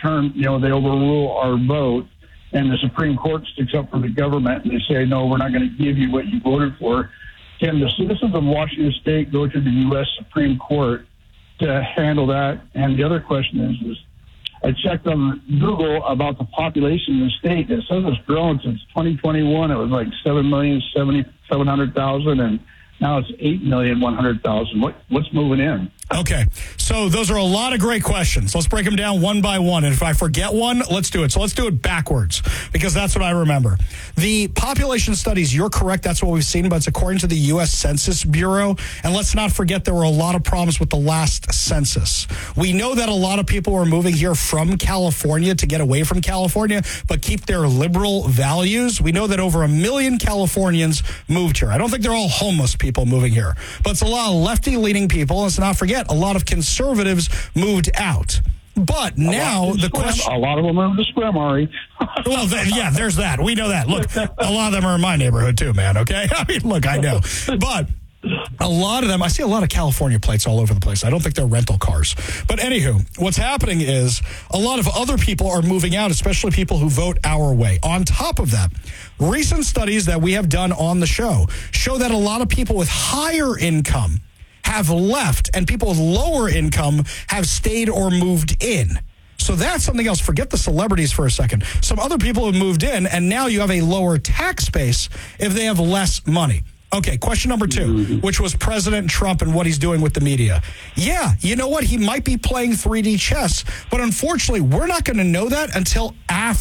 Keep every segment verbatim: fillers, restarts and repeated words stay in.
overturn, you know, they overrule our vote, and the Supreme Court sticks up for the government, and they say, no, we're not going to give you what you voted for, can the citizens of Washington State go to the U S Supreme Court to handle that? And the other question is, is I checked on Google about the population in the state. It says it's grown since twenty twenty-one. It was like seven million seven hundred thousand, and now it's eight million one hundred thousand. What, what's moving in? Okay, so those are a lot of great questions. Let's break them down one by one. And if I forget one, let's do it. So let's do it backwards, because that's what I remember. The population studies, you're correct. That's what we've seen, but it's according to the U S Census Bureau. And let's not forget there were a lot of problems with the last census. We know that a lot of people were moving here from California to get away from California, but keep their liberal values. We know that over a million Californians moved here. I don't think they're all homeless people moving here, but it's a lot of lefty-leaning people. Let's not forget, a lot of conservatives moved out. But now the question... A lot of them moved to Squim, Ari. Well, th- yeah, there's that. We know that. Look, a lot of them are in my neighborhood too, man, okay? I mean, look, I know. But a lot of them, I see a lot of California plates all over the place. I don't think they're rental cars. But anywho, what's happening is a lot of other people are moving out, especially people who vote our way. On top of that, recent studies that we have done on the show show that a lot of people with higher income have left, and people with lower income have stayed or moved in. So that's something else. Forget the celebrities for a second. Some other people have moved in, and now you have a lower tax base if they have less money. Okay, question number two, which was President Trump and what he's doing with the media. Yeah, you know what? He might be playing three D chess, but unfortunately, we're not going to know that until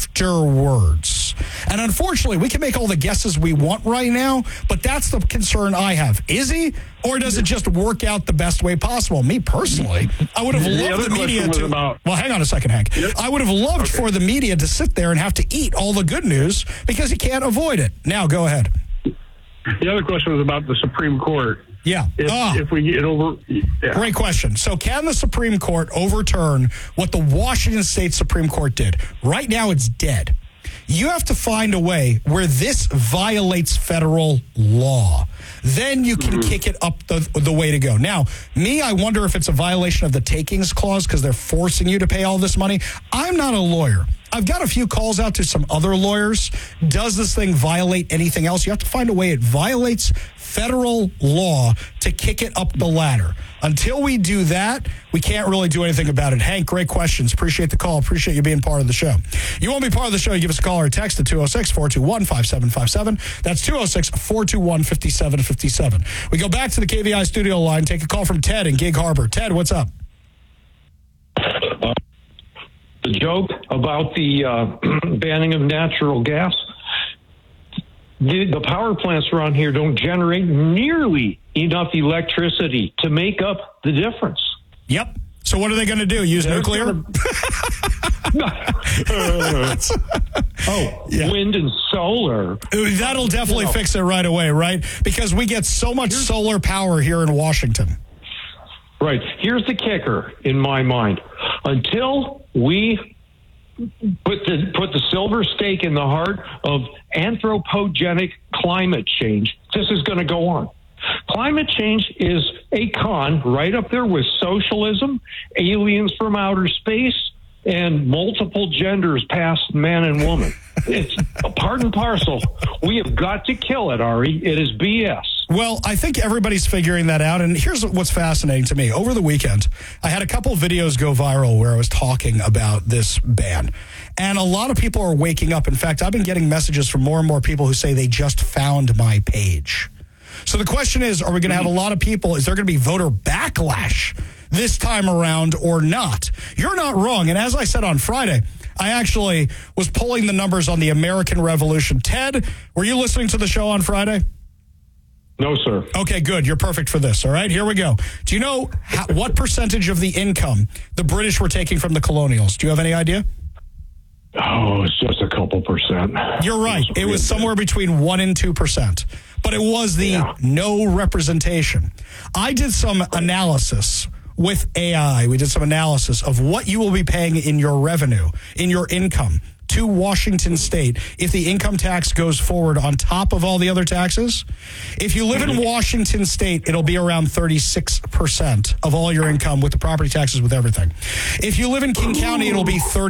afterwards. And unfortunately, we can make all the guesses we want right now, but that's the concern I have. Is he, or does it just work out the best way possible? Me personally, I would have The loved other the media question was to... about- Well, hang on a second, Hank. Yep. I would have loved Okay. for the media to sit there and have to eat all the good news because he can't avoid it. Now, go ahead. The other question was about the Supreme Court. Yeah. If, Oh. if we get over... Yeah. Great question. So can the Supreme Court overturn what the Washington State Supreme Court did? Right now, it's dead. You have to find a way where this violates federal law. Then you can mm-hmm. kick it up the, the way to go. Now, me, I wonder if it's a violation of the takings clause because they're forcing you to pay all this money. I'm not a lawyer. I've got a few calls out to some other lawyers. Does this thing violate anything else? You have to find a way it violates federal law to kick it up the ladder. Until we do that, we can't really do anything about it. Hank, great questions. Appreciate the call. Appreciate you being part of the show. You want to be part of the show, you give us a call or a text at two oh six, four two one, five seven five seven. That's two oh six, four two one, five seven five seven. We go back to the K V I studio line, take a call from Ted in Gig Harbor. Ted, what's up? Uh, the joke about the uh, banning of natural gas. The, the power plants around here don't generate nearly enough electricity to make up the difference. Yep. So what are they going to do? Use They're nuclear? Gonna... oh, yeah. Wind and solar. That'll definitely you know. fix it right away, right? Because we get so much Here's... solar power here in Washington. Right. Here's the kicker in my mind. Until we put the put the silver stake in the heart of anthropogenic climate change, this is going to go on. Climate change is a con right up there with socialism, aliens from outer space, and multiple genders past man and woman. It's a part and parcel. We have got to kill it, Ari. It is B S. Well, I think everybody's figuring that out. And here's what's fascinating to me. Over the weekend, I had a couple videos go viral where I was talking about this ban. And a lot of people are waking up. In fact, I've been getting messages from more and more people who say they just found my page. So the question is, are we going to have a lot of people? Is there going to be voter backlash this time around or not? You're not wrong. And as I said on Friday, I actually was pulling the numbers on the American Revolution. Ted, were you listening to the show on Friday? No, sir. Okay, good. You're perfect for this. All right, here we go. Do you know how, what percentage of the income the British were taking from the colonials? Do you have any idea? Oh, it's just a couple percent. You're right. It was somewhere between one and two percent. But it was the yeah. no representation. I did some analysis with A I. We did some analysis of what you will be paying in your revenue, in your income, to Washington State if the income tax goes forward on top of all the other taxes. If you live in Washington State, it'll be around thirty-six percent of all your income with the property taxes, with everything. If you live in King County, it'll be thirty